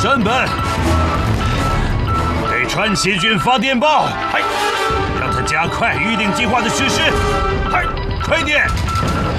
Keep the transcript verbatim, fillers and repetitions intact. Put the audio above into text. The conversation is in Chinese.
山本，给川崎郡发电报，嗨，让他加快预定计划的实施，嗨，快点！